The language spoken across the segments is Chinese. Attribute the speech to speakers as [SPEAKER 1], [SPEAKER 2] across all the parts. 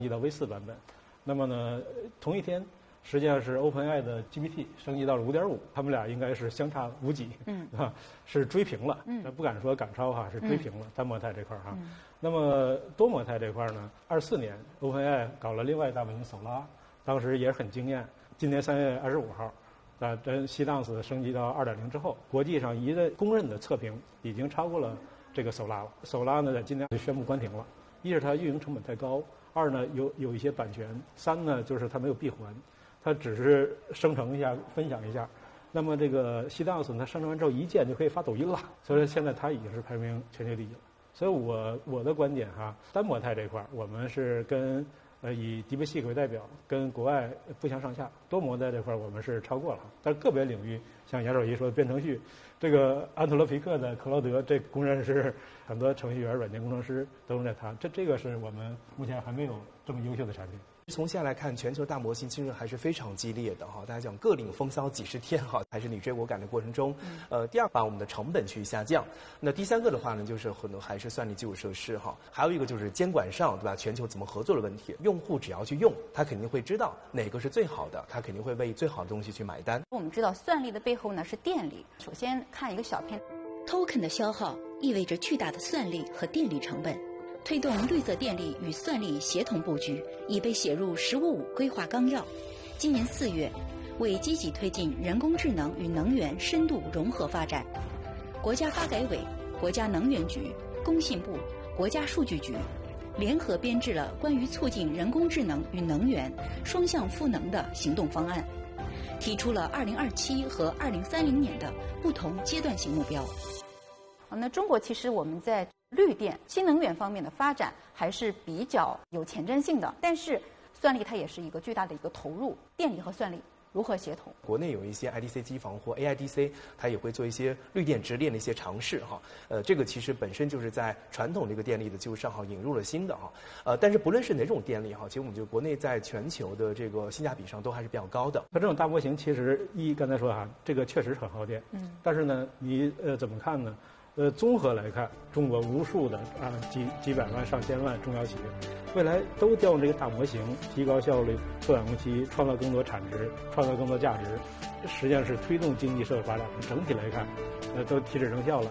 [SPEAKER 1] 级到 V4 版本。那么呢，同一天，实际上是 OpenAI 的 GPT 升级到了5.5，他们俩应该是相差无几，啊，是追平了，不敢说赶超哈，是追平了单模态这块哈。那么多模态这块呢，24年 OpenAI 搞了另外大模型索拉，当时也是很惊艳。今年3月25号，跟Cdance升级到2.0之后，国际上一个公认的测评已经超过了这个索拉了。索拉呢，在今年就宣布关停了，一是它运营成本太高。二呢，有一些版权；三呢，就是它没有闭环，它只是生成一下、分享一下。那么这个Cdance它生成完之后一键就可以发抖音了，所以说现在它已经是排名全球第一了。所以我的观点哈，单模态这块我们是跟以 DeepSeek 为代表，跟国外不相上下。多模态这块我们是超过了，但是个别领域像杨守一说的编程序，这个安特罗皮克的克劳德，这公认是很多程序员、软件工程师都用在它。这个是我们目前还没有这么优秀的产品。
[SPEAKER 2] 从现在来看，全球大模型竞争还是非常激烈的哈。大家讲各领风骚几十天哈，还是你追我赶的过程中。第二，把我们的成本去下降。那第三个的话呢，就是可能还是算力基础设施哈。还有一个就是监管上，对吧？全球怎么合作的问题。用户只要去用，他肯定会知道哪个是最好的，他肯定会为最好的东西去买单。
[SPEAKER 3] 我们知道算力的背后呢是电力。首先看一个小片
[SPEAKER 4] ，token 的消耗意味着巨大的算力和电力成本。推动绿色电力与算力协同布局已被写入“15+5”规划纲要。今年4月，为积极推进人工智能与能源深度融合发展，国家发改委、国家能源局、工信部、国家数据局联合编制了关于促进人工智能与能源双向赋能的行动方案，提出了2027和2030年的不同阶段性目标。
[SPEAKER 3] 那中国其实我们在绿电、新能源方面的发展还是比较有前瞻性的，但是算力它也是一个巨大的一个投入，电力和算力如何协同？
[SPEAKER 2] 国内有一些 IDC 机房或 AIDC， 它也会做一些绿电直链的一些尝试哈。这个其实本身就是在传统这个电力的基础上哈引入了新的哈。但是不论是哪种电力哈，其实我们就国内在全球的这个性价比上都还是比较高的。
[SPEAKER 1] 那这种大模型其实刚才说哈，这个确实很耗电，但是呢，你怎么看呢？综合来看，中国无数的几百万、上千万中小企业，未来都调用这个大模型，提高效率、缩短工期、创造更多产值、创造更多价值，实际上是推动经济社会发展。整体来看，都提质成效了。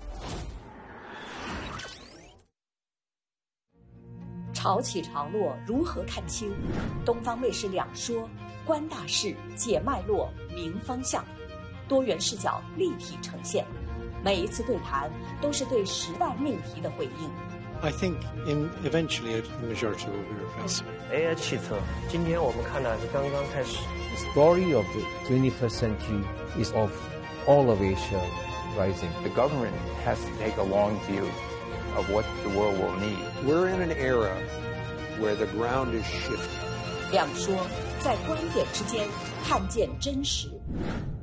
[SPEAKER 5] 潮起潮落如何看清？东方卫视两说，观大势，解脉络，明方向，多元视角立体呈现。每一次对谈都是对时代命题的回应。
[SPEAKER 6] I think eventually the majority will be replaced.
[SPEAKER 7] AI 汽车，今天我们看的是刚刚开始。
[SPEAKER 8] The story of the 21st century is of all of Asia rising.
[SPEAKER 9] The government has to take a long view of what the world will need.
[SPEAKER 6] We're in an era where the ground is shifting.
[SPEAKER 5] 两说，在观点之间看见真实。